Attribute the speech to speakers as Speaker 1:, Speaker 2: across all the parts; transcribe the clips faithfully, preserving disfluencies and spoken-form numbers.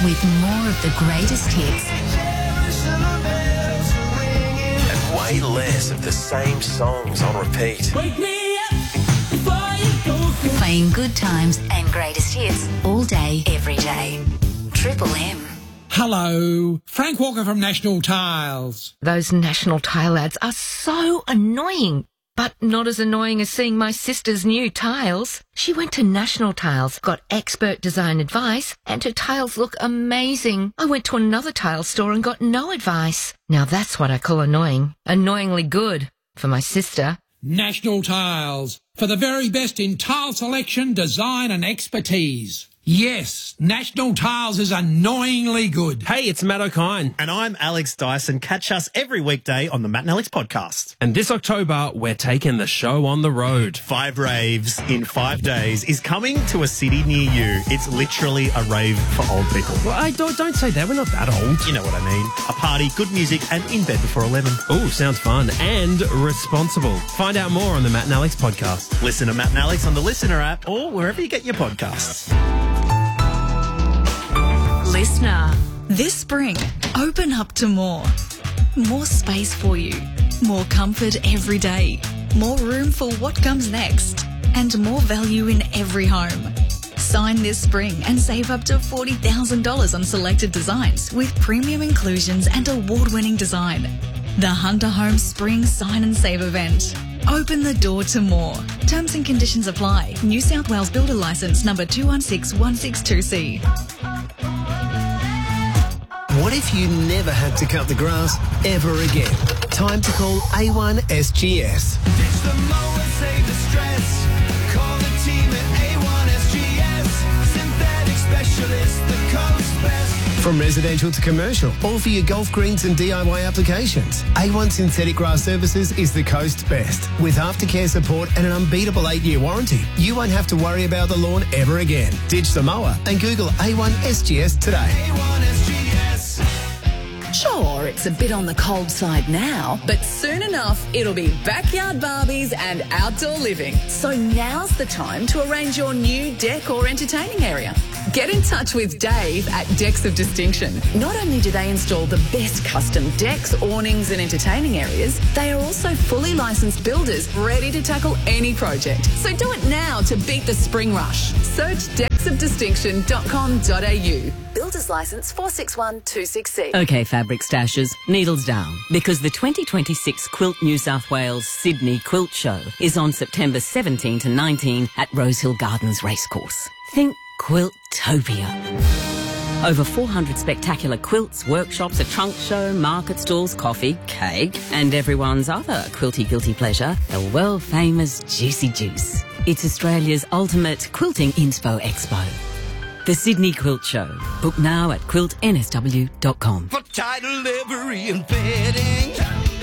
Speaker 1: with more of the greatest hits.
Speaker 2: And way less of the same songs on repeat.
Speaker 3: Wake me up before you go.
Speaker 1: Playing good times and greatest hits all day, every day. Triple M.
Speaker 4: Hello, Frank Walker from National Tiles.
Speaker 5: Those National Tile ads are so annoying, but not as annoying as seeing my sister's new tiles. She went to National Tiles, got expert design advice, and her tiles look amazing. I went to another tile store and got no advice. Now that's what I call annoying. Annoyingly good for my sister.
Speaker 4: National Tiles, for the very best in tile selection, design and expertise. Yes, National Tiles is annoyingly good.
Speaker 6: Hey, it's Matt O'Kine.
Speaker 7: And I'm Alex Dyson. Catch us every weekday on the Matt and Alex podcast.
Speaker 6: And this October, we're taking the show on the road.
Speaker 7: Five Raves in five days is coming to a city near you. It's literally a rave for old people.
Speaker 6: Well, I don't, don't say that. We're not that old.
Speaker 7: You know what I mean. A party, good music, and in bed before eleven.
Speaker 6: Ooh, sounds fun and responsible. Find out more on the Matt and Alex podcast.
Speaker 7: Listen to Matt and Alex on the Listener app or wherever you get your podcasts.
Speaker 8: Listener. This spring, open up to more. More space for you. More comfort every day. More room for what comes next. And more value in every home. Sign this spring and save up to forty thousand dollars on selected designs with premium inclusions and award-winning design. The Hunter Home Spring Sign and Save event. Open the door to more. Terms and conditions apply. New South Wales Builder Licence number two one six one six two C.
Speaker 9: What if you never had to cut the grass ever again? Time to call A one S G S.
Speaker 3: Ditch the mower, save the stress. Call the team at A one S G S. Synthetic specialist, the coast best.
Speaker 9: From residential to commercial, all for your golf greens and D I Y applications. A one Synthetic Grass Services is the coast's best. With aftercare support and an unbeatable eight-year warranty, you won't have to worry about the lawn ever again. Ditch the mower and Google A one S G S today.
Speaker 3: A one S G S.
Speaker 10: Sure, it's a bit on the cold side now, but soon enough it'll be backyard Barbies and outdoor living. So now's the time to arrange your new deck or entertaining area. Get in touch with Dave at Decks of Distinction. Not only do they install the best custom decks, awnings and entertaining areas, they are also fully licensed builders ready to tackle any project. So do it now to beat the spring rush. Search decks of distinction dot com dot a u. Builder's licence four six one two six C.
Speaker 11: OK, fabric stashers, needles down, because the twenty twenty-six Quilt New South Wales Sydney Quilt Show is on September seventeenth to nineteenth at Rosehill Gardens Racecourse. Think Quiltopia. Over four hundred spectacular quilts, workshops, a trunk show, market stalls, coffee, cake, and everyone's other quilty guilty pleasure, the world-famous Juicy Juice. It's Australia's ultimate quilting inspo expo. The Sydney Quilt Show. Book now at quilt n s w dot com.
Speaker 3: For title livery and bedding.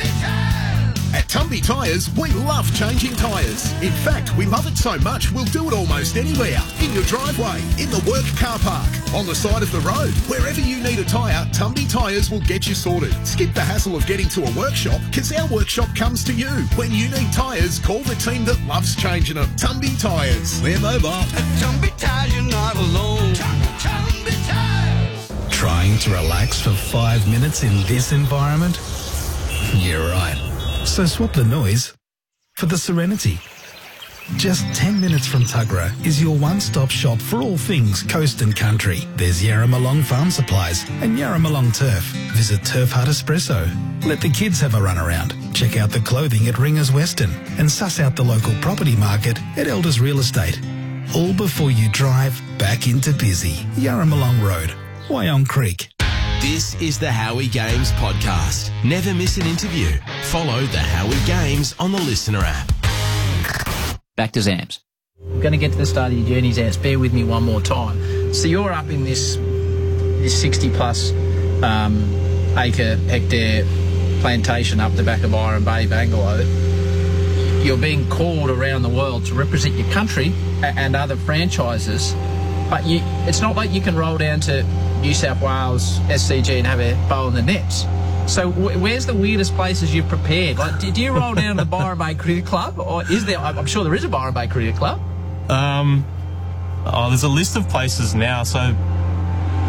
Speaker 12: At Tumby Tyres, we love changing tyres. In fact, we love it so much, we'll do it almost anywhere. In your driveway, in the work car park, on the side of the road. Wherever you need a tyre, Tumby Tyres will get you sorted. Skip the hassle of getting to a workshop, because our workshop comes to you. When you need tyres, call the team that loves changing them. Tumby Tyres. We're mobile.
Speaker 3: At Tumby Tyres, you're not alone. Tumby Tyres.
Speaker 13: Trying to relax for five minutes in this environment? You're right. So swap the noise for the serenity. Just ten minutes from Tuggerah is your one-stop shop for all things coast and country. There's Yarramalong Farm Supplies and Yarramalong Turf. Visit Turf Hut Espresso. Let the kids have a run around. Check out the clothing at Ringers Western and suss out the local property market at Elders Real Estate. All before you drive back into busy Yarramalong Road, Wyong Creek.
Speaker 2: This is the Howie Games podcast. Never miss an interview. Follow the Howie Games on the Listener app.
Speaker 14: Back to Zams. I'm going to get to the start of your journey, Zams. Bear with me one more time. So you're up in this this sixty plus um, acre hectare plantation up the back of Byron Bay, Bangalore. You're being called around the world to represent your country and other franchises, but you, it's not like you can roll down to New South Wales S C G and have a bowl in the nets. So w- where's the weirdest places you've prepared? Like, do, do you roll down to the Byron Bay Cricket Club, or is there? I'm sure there is a Byron Bay Cricket Club.
Speaker 15: Um, oh, there's a list of places now. So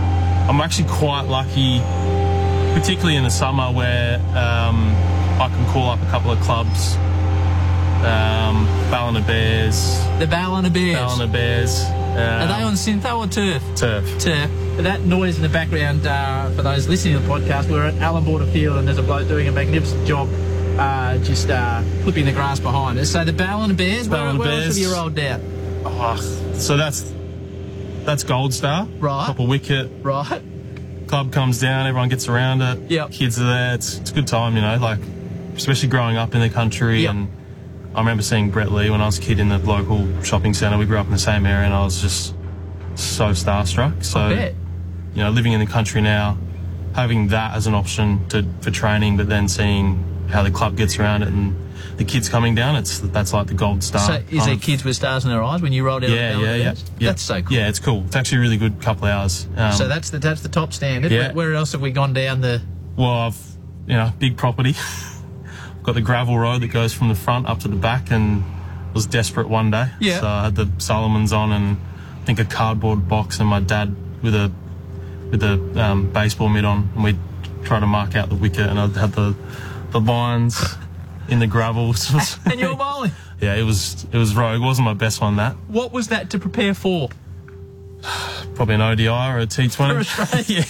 Speaker 15: I'm actually quite lucky, particularly in the summer, where um, I can call up a couple of clubs. Um, Ballina Bears.
Speaker 14: The Ballina Bears.
Speaker 15: Ballina Bears. Um,
Speaker 14: Are they on syntho or turf?
Speaker 15: Turf.
Speaker 14: Turf. That noise in the background, uh, for those listening to the podcast, we're at Allan Border Field and there's a bloke doing a magnificent job uh, just uh, clipping the grass behind us. So the Ballina Bears,
Speaker 15: Ballina
Speaker 14: where, where
Speaker 15: Bears.
Speaker 14: else have you rolled down?
Speaker 15: Oh, so that's that's Gold Star.
Speaker 14: Right.
Speaker 15: Top of wicket.
Speaker 14: Right.
Speaker 15: Club comes down, everyone gets around it.
Speaker 14: Yep.
Speaker 15: Kids are there. It's, it's a good time, you know, like, especially growing up in the country.
Speaker 14: Yep.
Speaker 15: And I remember seeing Brett Lee when I was a kid in the local shopping centre. We grew up in the same area and I was just so starstruck. So,
Speaker 14: I bet.
Speaker 15: you know, living in the country now, having that as an option to, for training, but then seeing how the club gets around it and the kids coming down, it's that's like the Gold Star.
Speaker 14: So is there kids with stars in their eyes when you roll down?
Speaker 15: Yeah,
Speaker 14: the
Speaker 15: yeah, yeah, yeah.
Speaker 14: That's so cool.
Speaker 15: Yeah, it's cool. It's actually a really good couple of hours. Um,
Speaker 14: so that's the that's the top standard.
Speaker 15: Yeah.
Speaker 14: Where, where else have we gone down the?
Speaker 15: Well, I've, you know, big property. Got the gravel road that goes from the front up to the back, and was desperate one day.
Speaker 14: Yeah.
Speaker 15: So I had the Solomons on and I think a cardboard box and my dad with a with a um, baseball mitt on, and we tried to mark out the wicket, and I had the the lines in the gravel.
Speaker 14: And you were bowling.
Speaker 15: Yeah, it was it was rogue. It wasn't my best one, that.
Speaker 14: What was that to prepare for?
Speaker 15: Probably an O D I or a T twenty.
Speaker 14: For Australia.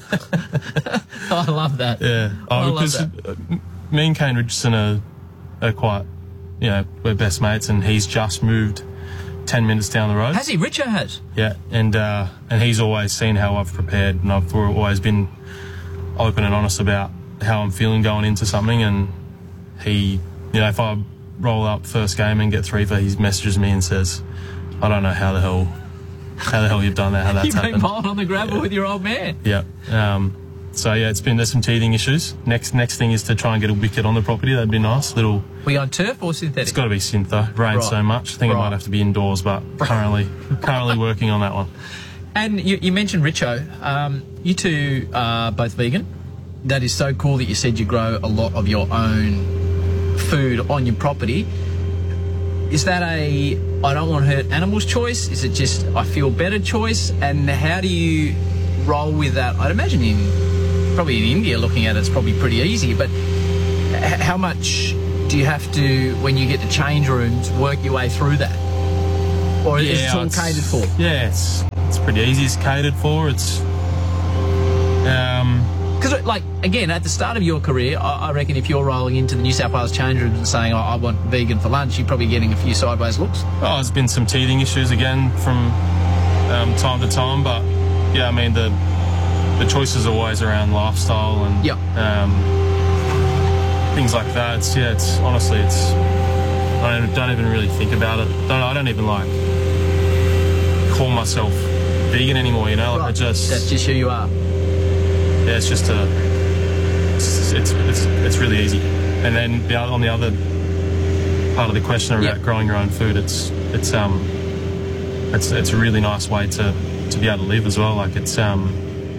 Speaker 14: I love that.
Speaker 15: Yeah. Oh,
Speaker 14: I love
Speaker 15: because
Speaker 14: that.
Speaker 15: me and Kane Richardson are, are quite, you know, we're best mates, and he's just moved ten minutes down the road.
Speaker 14: Has he? Richo has.
Speaker 15: Yeah, and uh, and he's always seen how I've prepared, and I've always been open and honest about how I'm feeling going into something. And he, you know, if I roll up first game and get three for, he messages me and says, "I don't know how the hell, how the hell you've done that, how that's
Speaker 14: You've been
Speaker 15: happened."
Speaker 14: bowling on the gravel
Speaker 15: Yeah.
Speaker 14: with your old man.
Speaker 15: Yeah. Um, so yeah, it's been there's some teething issues. Next next thing is to try and get a wicket on the property. That'd be nice. Little.
Speaker 14: Were you on turf or synthetic?
Speaker 15: It's got to be synth though. Rain
Speaker 14: Right.
Speaker 15: so much. I think it
Speaker 14: Right.
Speaker 15: might have to be indoors, but currently currently working on that one.
Speaker 14: And you, you mentioned Richo. Um, you two are both vegan. That is so cool that you said you grow a lot of your own food on your property. Is that a I don't want to hurt animals choice? Is it just I feel better choice? And how do you roll with that? I'd imagine in probably in India looking at it, it's probably pretty easy. But h- how much do you have to, when you get to change rooms, work your way through that? Or is it all
Speaker 15: it's-
Speaker 14: catered for?
Speaker 15: Yeah, it's it's pretty easy. It's catered for. It's um.
Speaker 14: Because, like, again, at the start of your career, I, I reckon if you're rolling into the New South Wales change rooms and saying, oh, I want vegan for lunch, you're probably getting a few sideways looks.
Speaker 15: Oh, there's been some teething issues again from um, time to time, but yeah, I mean the the choice is always around lifestyle and
Speaker 14: Yep.
Speaker 15: um, things like that. It's, yeah, it's honestly, it's I don't, don't even really think about it. Don't I don't even like call myself vegan anymore. You know, like I just
Speaker 14: That's just who you are.
Speaker 15: yeah, it's just a it's it's it's, it's really easy. And then the other, on the other part of the question about
Speaker 14: Yep.
Speaker 15: growing your own food, it's it's um it's it's a really nice way to to be able to live as well. Like it's um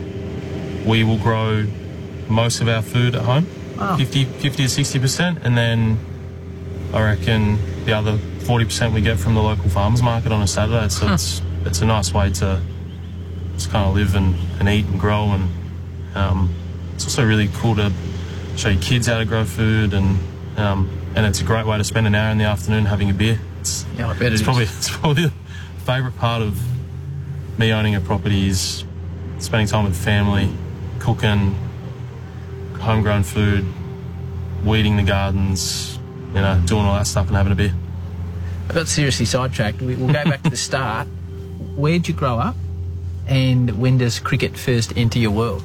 Speaker 15: we will grow most of our food at home,
Speaker 14: Wow.
Speaker 15: fifty to sixty percent, and then I reckon the other forty percent we get from the local farmers market on a Saturday. So
Speaker 14: Huh.
Speaker 15: it's it's a nice way to just kind of live and, and eat and grow. And um, it's also really cool to show your kids how to grow food, and um, and it's a great way to spend an hour in the afternoon having a beer. It's,
Speaker 14: Yeah, I bet it
Speaker 15: it's
Speaker 14: is.
Speaker 15: probably it's probably the favourite part of me owning a property is spending time with family, cooking homegrown food, weeding the gardens, you know, doing all that stuff and having a beer.
Speaker 14: I got seriously sidetracked. We- We'll go back to the start. Where'd you grow up? And when does cricket first enter your world?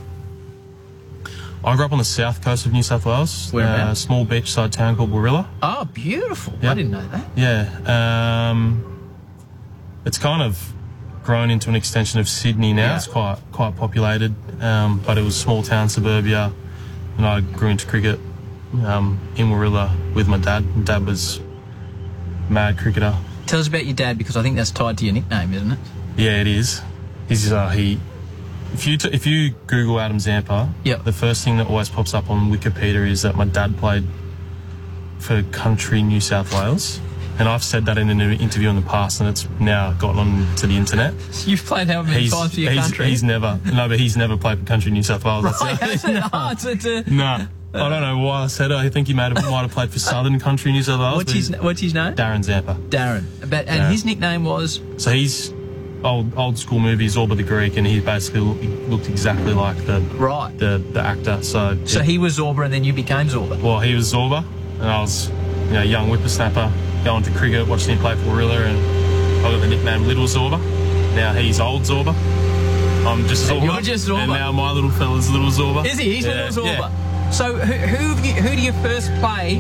Speaker 15: I grew up on the south coast of New South Wales,
Speaker 14: Whereabouts?
Speaker 15: a small beachside town called Warilla.
Speaker 14: Oh, beautiful.
Speaker 15: Yeah.
Speaker 14: I didn't know that.
Speaker 15: Yeah, um, it's kind of grown into an extension of Sydney now.
Speaker 14: Yeah.
Speaker 15: It's quite quite populated, um, but it was small town suburbia, and I grew into cricket um, in Warilla with my dad. My dad was a mad cricketer.
Speaker 14: Tell us about your dad, because I think that's tied to your nickname, isn't it?
Speaker 15: Yeah, it is. He's uh, he. If you t- if you Google Adam Zampa,
Speaker 14: Yep.
Speaker 15: the first thing that always pops up on Wikipedia is that my dad played for Country New South Wales. And I've said that in an interview in the past, and it's now gotten on to the internet.
Speaker 14: You've played how many
Speaker 15: He's,
Speaker 14: times for your
Speaker 15: he's,
Speaker 14: country?
Speaker 15: he's never, no, but he's never played for Country New South Wales. That's
Speaker 14: Right,
Speaker 15: it.
Speaker 14: that's it. Oh, it's, it's a,
Speaker 15: No, I don't know why I said it. I think he might have, might have played for Southern Country New South Wales.
Speaker 14: What's his, what's his name?
Speaker 15: Darren Zampa.
Speaker 14: Darren. But, and
Speaker 15: Yeah.
Speaker 14: his nickname was?
Speaker 15: So he's old old school movies, Zorba the Greek, and he basically looked, looked exactly like the
Speaker 14: right
Speaker 15: the, the actor. So
Speaker 14: So
Speaker 15: it-
Speaker 14: he was Zorba and then you became Zorba?
Speaker 15: well, he was Zorba, and I was you know young whippersnapper going to cricket, watching him play for Warilla, and I got the nickname Little Zorba. Now he's Old Zorba. I'm just
Speaker 14: And
Speaker 15: Zorba.
Speaker 14: you're just Zorba.
Speaker 15: And now my little fella's Little Zorba.
Speaker 14: Is he? He's
Speaker 15: yeah,
Speaker 14: Little Zorba.
Speaker 15: Yeah.
Speaker 14: So who, who, have you, who do you first play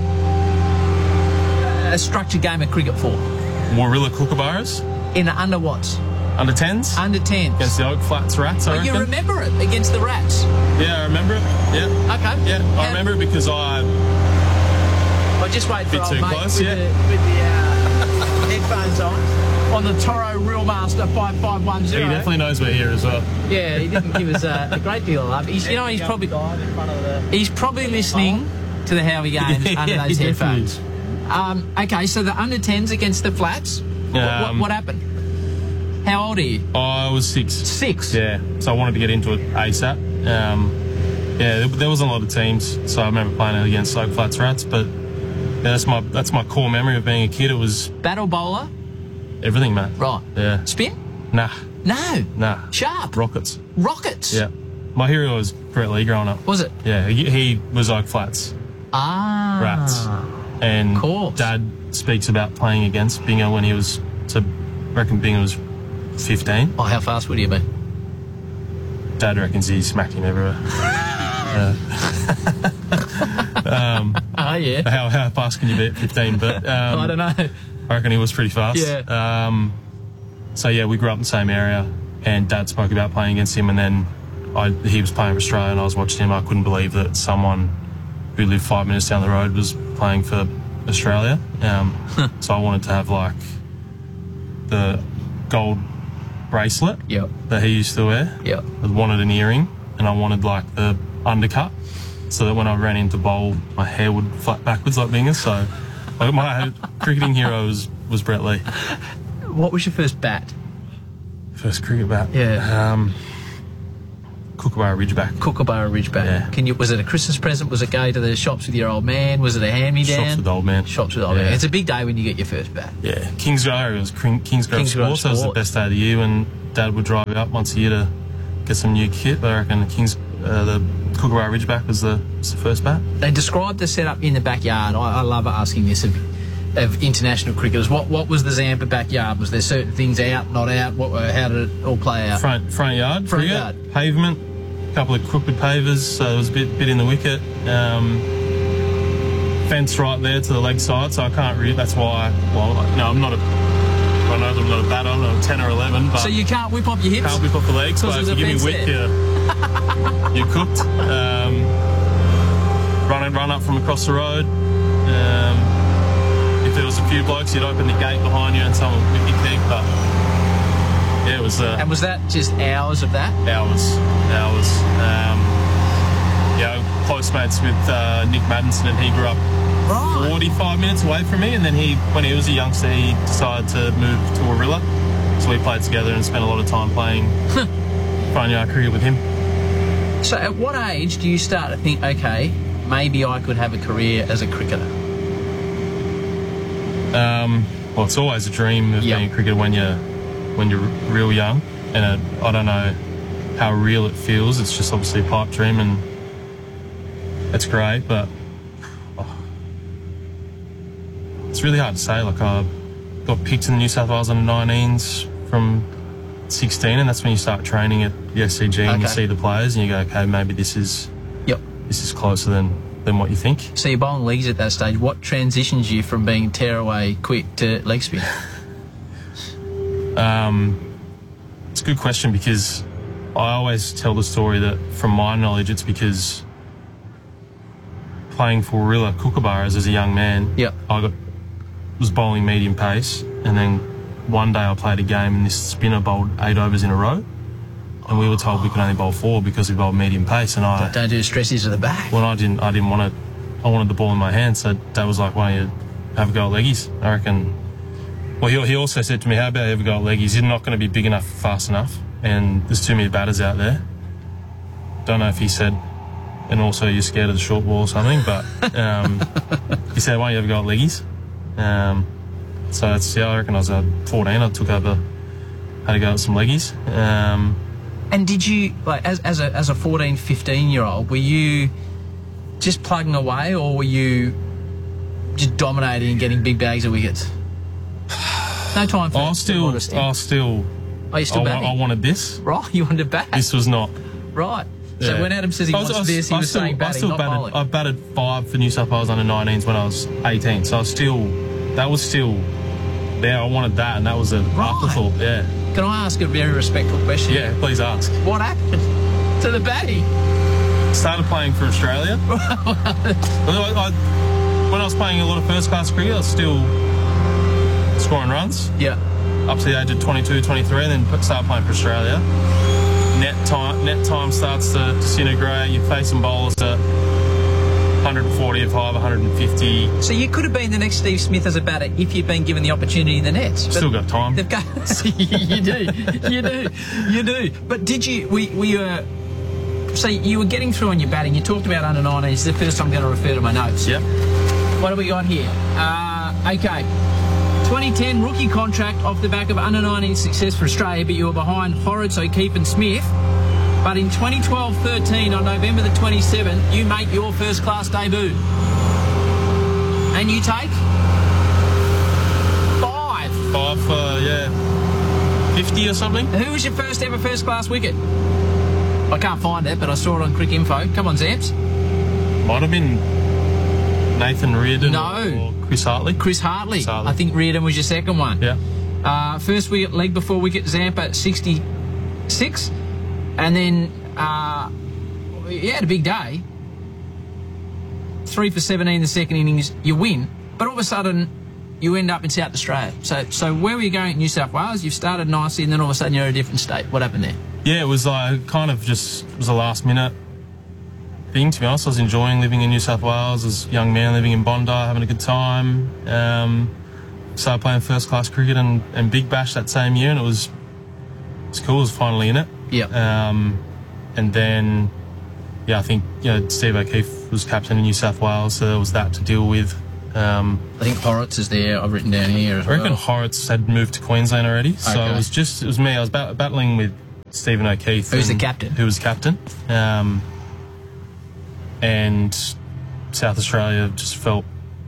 Speaker 14: a structured game of cricket for?
Speaker 15: Warilla Kookaburras.
Speaker 14: In under what?
Speaker 15: Under tens?
Speaker 14: Under tens.
Speaker 15: Against the Oak Flats Rats, I
Speaker 14: Oh,
Speaker 15: reckon.
Speaker 14: you remember it against the Rats?
Speaker 15: Yeah, I remember it. Yeah.
Speaker 14: Okay.
Speaker 15: Yeah, I remember it because I...
Speaker 14: Well, just wait for
Speaker 15: Bit
Speaker 14: old
Speaker 15: too
Speaker 14: mate
Speaker 15: close,
Speaker 14: with
Speaker 15: yeah.
Speaker 14: the, with the uh, headphones on on the Toro Realmaster five five one
Speaker 15: He
Speaker 14: zero.
Speaker 15: definitely knows we're here as well.
Speaker 14: Yeah, he didn't give us uh, a great deal of love. He's, you know, he's probably he's probably listening to the Howie Games
Speaker 15: Yeah,
Speaker 14: under
Speaker 15: yeah,
Speaker 14: those
Speaker 15: he definitely
Speaker 14: headphones. Um, okay, so the under tens against the Flats. What, what,
Speaker 15: Um,
Speaker 14: what happened? How old are you?
Speaker 15: I was six.
Speaker 14: Six?
Speaker 15: Yeah, so I wanted to get into it ASAP. Um, yeah, there, there wasn't a lot of teams, so I remember playing it against Oak Flats Rats, but yeah, that's my that's my core memory of being a kid. It was
Speaker 14: Battle bowler?
Speaker 15: everything, mate.
Speaker 14: Right.
Speaker 15: Yeah.
Speaker 14: Spin?
Speaker 15: Nah.
Speaker 14: No.
Speaker 15: Nah.
Speaker 14: Sharp?
Speaker 15: Rockets.
Speaker 14: Rockets?
Speaker 15: Yeah. My hero was Brett Lee growing up.
Speaker 14: Was it?
Speaker 15: Yeah, he, he was Oak Flats
Speaker 14: Ah.
Speaker 15: Rats. And Dad speaks about playing against Bingo when he was, so I reckon Bingo was fifteen.
Speaker 14: Oh, how fast would he have been?
Speaker 15: Dad reckons he smacked him everywhere. uh, um,
Speaker 14: oh, yeah.
Speaker 15: How, how fast can you be at fifteen? But um,
Speaker 14: I don't know.
Speaker 15: I reckon he was pretty fast.
Speaker 14: Yeah.
Speaker 15: Um, so, yeah, we grew up in the same area, and Dad spoke about playing against him, and then I, he was playing for Australia, and I was watching him. I couldn't believe that someone who lived five minutes down the road was playing for Australia. Um, so I wanted to have, like, the gold bracelet
Speaker 14: yep.
Speaker 15: that he used to wear.
Speaker 14: Yep.
Speaker 15: I wanted an earring, and I wanted, like, the undercut, so that when I ran into bowl, my hair would flat backwards like Bingus. So like, my cricketing hero was, was Brett Lee.
Speaker 14: What was your first bat?
Speaker 15: First cricket bat?
Speaker 14: Yeah.
Speaker 15: Um, Kookaburra Ridgeback.
Speaker 14: Kookaburra Ridgeback.
Speaker 15: Yeah.
Speaker 14: Can you? Was it a Christmas present? Was it go to the shops with your old man? Was it a hand-me-down?
Speaker 15: Shops with old man.
Speaker 14: Shops with old
Speaker 15: Yeah.
Speaker 14: man. It's a big day when you get your first bat.
Speaker 15: Yeah. Kingsgrove, it was King- Kingsgrove
Speaker 14: Kingsgrove
Speaker 15: Sports. That was the
Speaker 14: Sport.
Speaker 15: best day of the year when Dad would drive up once a year to get some new kit. But I reckon the Kings, uh, the Kookaburra Ridgeback was the, was the first bat.
Speaker 14: They described the setup in the backyard. I, I love asking this of, of international cricketers. What what was the Zampa backyard? Was there certain things out, not out? What were, how did it all play out?
Speaker 15: Front front yard,
Speaker 14: Front
Speaker 15: cricket,
Speaker 14: yard.
Speaker 15: pavement, a couple of crooked pavers, so there was a bit bit in the wicket. Um, fence right there to the leg side, so I can't really. That's why. Well, no, I'm not a. I know I'm not a batter. I'm not a ten or eleven, but
Speaker 14: So you can't whip up your hips?
Speaker 15: can't whip off the legs.
Speaker 14: Because
Speaker 15: But if
Speaker 14: there's
Speaker 15: you
Speaker 14: a
Speaker 15: give me
Speaker 14: fence
Speaker 15: width, you you're cooked. Um, run and run up from across the road. Um, if there was a few blokes, you'd open the gate behind you and someone would whip your kick. But yeah, it was. Uh,
Speaker 14: And was that just hours of that?
Speaker 15: Hours, hours. Um, yeah, close mates with uh, Nick Maddinson, and he grew up
Speaker 14: right.
Speaker 15: forty-five minutes away from me. And then he, when he was a youngster, he decided to move to Warilla. So we played together and spent a lot of time playing front yard cricket with him.
Speaker 14: So at what age do you start to think, okay, maybe I could have a career as a cricketer?
Speaker 15: Um, well, it's always a dream of
Speaker 14: Yep.
Speaker 15: being a cricketer when you're when you're real young, and it, I don't know how real it feels. It's just obviously a pipe dream, and it's great, but oh, it's really hard to say. Like I got picked in the New South Wales under nineteens from sixteen, and that's when you start training at the S C G and you
Speaker 14: Okay.
Speaker 15: see the players, and you go, okay, maybe this is
Speaker 14: Yep.
Speaker 15: this is closer than than what you think.
Speaker 14: So you're bowling legs at that stage. What transitions you from being tearaway quick to leg spin?
Speaker 15: Um, it's a good question, because I always tell the story that, from my knowledge, it's because playing for Warilla Kookaburras as a young man,
Speaker 14: yep.
Speaker 15: I got was bowling medium pace, and then one day I played a game and this spinner bowled eight overs in a row, and we were told we could only bowl four because we bowled medium pace, and I
Speaker 14: Don't do stresses to the back.
Speaker 15: well, I didn't I didn't want to. I wanted the ball in my hand, so Dad was like, "Why don't you have a go at leggies?" I reckon Well, he, he also said to me, how about you ever go at leggies? You're not going to be big enough fast enough, and there's too many batters out there. Don't know if he said, and also you're scared of the short ball or something, but um, he said, why don't you ever go at leggies? Um, so that's, yeah, I reckon I was uh, fourteen, I took over, had to go at some leggies. Um,
Speaker 14: And did you, like, as, as a as a fourteen, fifteen year old, were you just plugging away, or were you just dominating and getting big bags of wickets? No time for
Speaker 15: I was still, I was still,
Speaker 14: Are you still
Speaker 15: I, wa-
Speaker 14: batting?
Speaker 15: I wanted this.
Speaker 14: Right, you wanted to bat.
Speaker 15: This was not.
Speaker 14: Right. So
Speaker 15: Yeah.
Speaker 14: when Adam says he
Speaker 15: I was-
Speaker 14: wants
Speaker 15: I was-
Speaker 14: this, he
Speaker 15: I
Speaker 14: was
Speaker 15: still,
Speaker 14: saying
Speaker 15: I
Speaker 14: batting,
Speaker 15: still
Speaker 14: not
Speaker 15: batted,
Speaker 14: bowling.
Speaker 15: I batted five for New South Wales under nineteens when I was eighteen, so I was still, that was still there. I wanted that, and that was an afterthought, yeah.
Speaker 14: Can I ask a very respectful question?
Speaker 15: Yeah, please ask.
Speaker 14: What happened to the batting?
Speaker 15: Started playing for Australia. I, I, when I was playing a lot of first class cricket, I was still scoring runs.
Speaker 14: Yeah.
Speaker 15: Up to the age of twenty-two, twenty-three, and then put- started playing for Australia. Net time, net time starts to disintegrate. You're facing bowlers at one forty-five, one fifty.
Speaker 14: So you could have been the next Steve Smith as a batter if you'd been given the opportunity in the nets. But
Speaker 15: Still got time.
Speaker 14: They've got, you do, you do, you do. But did you? We we were. So you were getting through on your batting. You talked about under nineteen. It's the first I'm going to refer to my notes.
Speaker 15: Yep.
Speaker 14: What have we got here? Uh, okay. twenty ten rookie contract off the back of under nineteen success for Australia, but you were behind Horrocks, O'Keefe and Smith. But in twenty twelve thirteen, on November the twenty-seventh, you make your first class debut. And you take five.
Speaker 15: Five for, yeah, fifty or something.
Speaker 14: Who was your first ever first class wicket? I can't find it, but I saw it on Crick Info. Come on, Zamps.
Speaker 15: Might have been Nathan Reardon
Speaker 14: No.
Speaker 15: or Chris Hartley.
Speaker 14: Chris Hartley.
Speaker 15: Chris Hartley.
Speaker 14: I think Reardon was your second one.
Speaker 15: Yeah.
Speaker 14: Uh, first wicket, leg before wicket, Zampa sixty-six. And then, uh, you had a big day. Three for seventeen the second innings, you win. But all of a sudden, you end up in South Australia. So so where were you going at New South Wales? You've started nicely, and then all of a sudden you're in a different state. What happened there?
Speaker 15: Yeah, it was like kind of just, it was a last minute thing, to be honest. I was enjoying living in New South Wales as a young man, living in Bondi, having a good time. Um, started playing first class cricket and, and Big Bash that same year, and it was, it was cool. I was finally in it.
Speaker 14: Yeah.
Speaker 15: Um, and then, yeah, I think, you know, Steve O'Keefe was captain in New South Wales, so there was that to deal with. Um,
Speaker 14: I think Horrocks is there. I've written down here as
Speaker 15: I reckon
Speaker 14: well.
Speaker 15: Horrocks had moved to Queensland already, so
Speaker 14: Okay.
Speaker 15: it was just, it was me. I was bat- battling with Stephen O'Keefe.
Speaker 14: Who's the
Speaker 15: and-
Speaker 14: captain?
Speaker 15: Who was captain. Um, and South Australia just felt,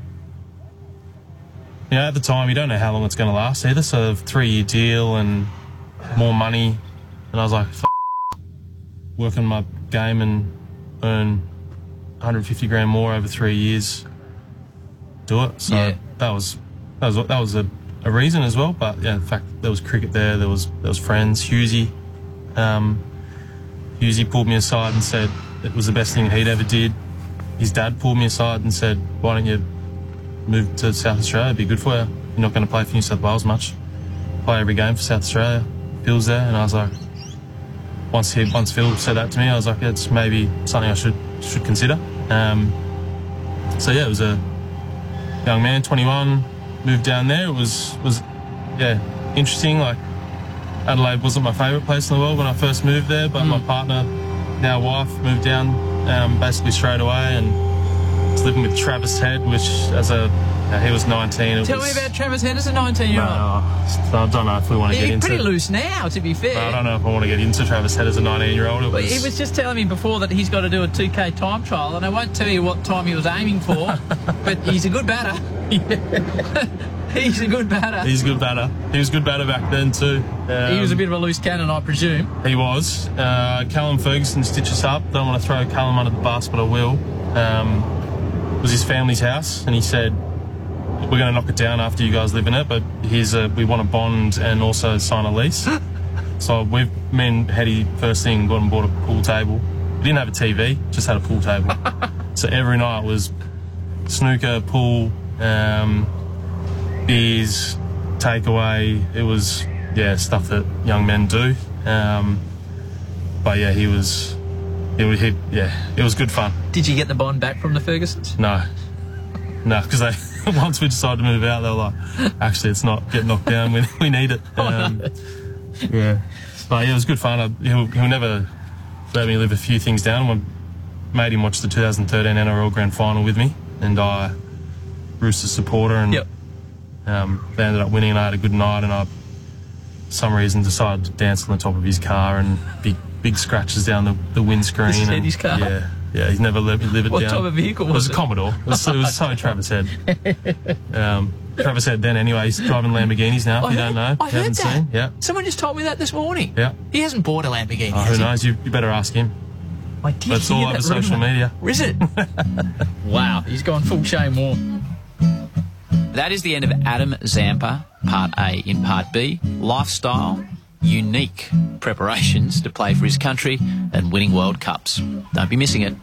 Speaker 15: you know, at the time, you don't know how long it's going to last either, so a three-year deal and more money. And I was like, F- work on my game and earn one hundred fifty grand more over three years. Do it. So
Speaker 14: Yeah.
Speaker 15: that was that was that was a, a reason as well. But yeah, in fact, there was cricket there. There was there was friends. Hughesy, um, Hughesy pulled me aside and said it was the best thing he'd ever did. His dad pulled me aside and said, "Why don't you move to South Australia? It'd be good for you. You're not going to play for New South Wales much. Play every game for South Australia." Phil's there, and I was like, once he once Phil said that to me, I was like, it's maybe something I should should consider. Um, so yeah, it was a young man, twenty-one, moved down there. It was was yeah interesting. Like Adelaide wasn't my favourite place in the world when I first moved there, but my partner, now wife, moved down um, basically straight away and was living with Travis Head, which as a uh, he was nineteen. It
Speaker 14: Tell
Speaker 15: was,
Speaker 14: me about Travis Head as a nineteen-year-old.
Speaker 15: No, I don't know if we want to get
Speaker 14: He's
Speaker 15: into.
Speaker 14: pretty loose now, to be fair.
Speaker 15: I don't know if I want to get into Travis Head as a nineteen-year-old. It
Speaker 14: But
Speaker 15: was,
Speaker 14: he was just telling me before that he's got to do a two K time trial, and I won't tell you what time he was aiming for, but he's a good batter. He's a good batter.
Speaker 15: He's a good batter. He was a good batter back then too. Um,
Speaker 14: He was a bit of a loose cannon, I presume.
Speaker 15: He was. Uh, Callum Ferguson stitched us up. Don't want to throw Callum under the bus, but I will. Um, it was his family's house, and he said, "We're going to knock it down after you guys live in it, but here's a, we want a bond and also sign a lease." So we, me and Hetty, first thing, got and bought a pool table. We didn't have a T V, just had a pool table. So every night was snooker, pool, um, beers, takeaway. It was, yeah, stuff that young men do. Um, but yeah, he was, it was, he, yeah, it was good fun.
Speaker 14: Did you get the bond back from the Fergusons?
Speaker 15: No, no, because they once we decided to move out, they were like, actually, it's not, get knocked down, we, we need it. Um, yeah. But yeah, it was good fun. I, he'll, he'll never let me live a few things down. I made him watch the two thousand thirteen N R L Grand Final with me, and I, Roosters supporter, and
Speaker 14: yep.
Speaker 15: um, they ended up winning, and I had a good night, and I, for some reason, decided to dance on the top of his car, and big big scratches down the, the windscreen.
Speaker 14: This is
Speaker 15: and,
Speaker 14: his car?
Speaker 15: Yeah. Yeah, he's never let me live it
Speaker 14: what
Speaker 15: down.
Speaker 14: What type of vehicle was it?
Speaker 15: It was a Commodore. It was, it was so Travis Head. Um, Travis Head then anyway, he's driving Lamborghinis now, if
Speaker 14: I
Speaker 15: you
Speaker 14: heard,
Speaker 15: don't know.
Speaker 14: I
Speaker 15: you
Speaker 14: heard
Speaker 15: haven't
Speaker 14: that.
Speaker 15: seen. Yeah.
Speaker 14: Someone just told me that this morning.
Speaker 15: Yeah.
Speaker 14: He hasn't bought a Lamborghini,
Speaker 15: Oh,
Speaker 14: has
Speaker 15: who
Speaker 14: he?
Speaker 15: knows? You, you better ask him.
Speaker 14: I did
Speaker 15: That's
Speaker 14: hear
Speaker 15: all
Speaker 14: that
Speaker 15: over social
Speaker 14: rumour.
Speaker 15: media.
Speaker 14: Is it? Wow, he's gone full Shane Warne. That is the end of Adam Zampa, Part A. In Part B, lifestyle, unique preparations to play for his country and winning World Cups. Don't be missing it.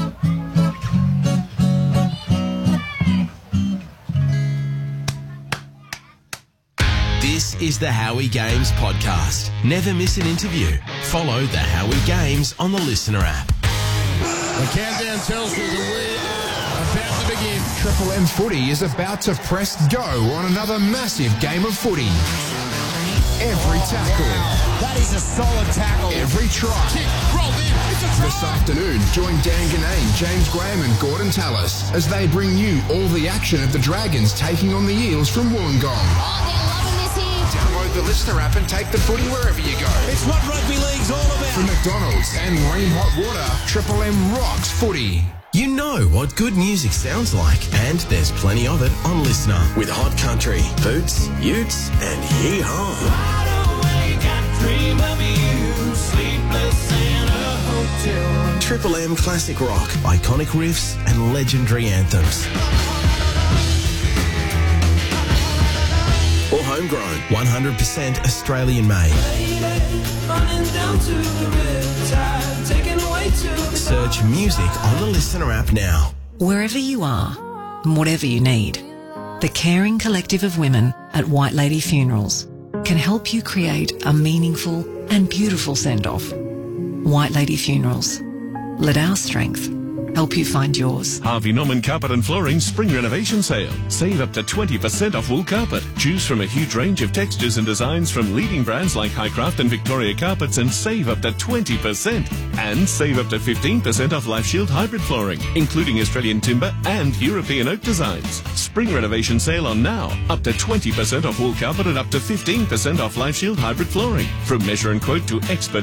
Speaker 2: This is the Howie Games podcast. Never miss an interview. Follow the Howie Games on the Listener app.
Speaker 16: The countdown tells you that we are about to begin.
Speaker 17: Triple M Footy is about to press go on another massive game of footy. Every tackle.
Speaker 16: That is a solid tackle.
Speaker 17: Every try.
Speaker 16: Kick, rolled in. It's a try.
Speaker 17: This afternoon, join Dan Ganane, James Graham and Gordon Tallis as they bring you all the action of the Dragons taking on the Eels from Wollongong. Download the Listener app and take the footy wherever you go.
Speaker 16: It's what rugby league's all about.
Speaker 17: From McDonald's and Lean Hot Water, Triple M rocks footy.
Speaker 2: You know what good music sounds like, and there's plenty of it on Listener with Hot Country, Boots, Utes, and Yee-Haw. Triple M Classic Rock, iconic riffs and legendary anthems. Or homegrown, one hundred percent Australian made. Search music on the Listener app now.
Speaker 18: Wherever you are, and whatever you need, the caring collective of women at White Lady Funerals can help you create a meaningful and beautiful send-off. White Lady Funerals. Let our strength help you find yours.
Speaker 19: Harvey Norman Carpet and Flooring Spring Renovation Sale. Save up to twenty percent off wool carpet. Choose from a huge range of textures and designs from leading brands like Highcraft and Victoria Carpets and save up to twenty percent. And save up to fifteen percent off Life Shield hybrid flooring, including Australian timber and European oak designs. Spring Renovation Sale on now. Up to twenty percent off wool carpet and up to fifteen percent off Life Shield hybrid flooring. From measure and quote to expert